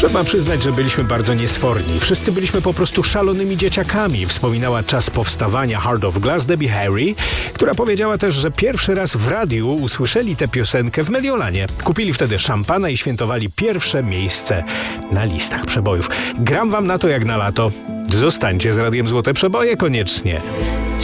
Trzeba przyznać, że byliśmy bardzo niesforni. Wszyscy byliśmy po prostu szalonymi dzieciakami, wspominała czas powstawania Heart of Glass Debbie Harry, która powiedziała też, że pierwszy raz w radiu usłyszeli tę piosenkę w Mediolanie. Kupili wtedy szampana i świętowali pierwsze miejsce na listach przebojów. Gram wam na to jak na lato. Zostańcie z Radiem Złote Przeboje koniecznie.